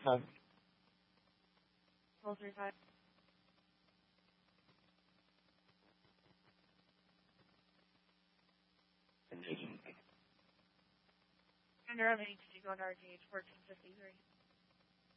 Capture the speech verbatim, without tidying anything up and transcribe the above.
Uh, twelve thirty-five. Under eleven, you go to R G H fourteen fifty-three.